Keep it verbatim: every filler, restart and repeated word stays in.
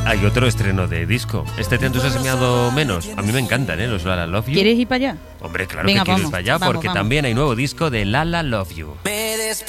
hay otro estreno de disco. ¿Este te ha entusiasmado menos? A mí me encantan, ¿eh? Los Lala Love You. ¿Quieres ir para allá? Hombre, claro Venga, que quiero ir vamos, para allá vamos, porque vamos. también hay nuevo disco de Lala Love You.